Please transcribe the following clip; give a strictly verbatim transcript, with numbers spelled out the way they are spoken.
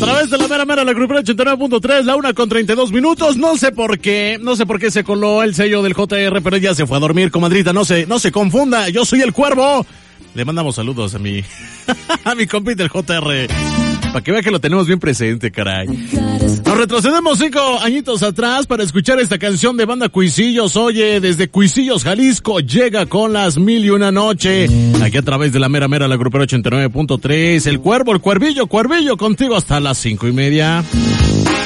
través de la mera mera, la grupera ochenta y nueve punto tres, la una con treinta y dos minutos. No sé por qué, no sé por qué se coló el sello del J R, pero ya se fue a dormir, comadrita. No se, no se confunda, yo soy el Cuervo. Le mandamos saludos a mi, a mi compita el J R. Para que vea que lo tenemos bien presente, caray. Nos retrocedemos cinco añitos atrás para escuchar esta canción de banda Cuisillos. Oye, desde Cuisillos, Jalisco, llega con las mil y una noche. Aquí a través de la mera mera, la grupera ochenta y nueve punto tres. El Cuervo, el Cuervillo, Cuervillo, contigo hasta las cinco y media.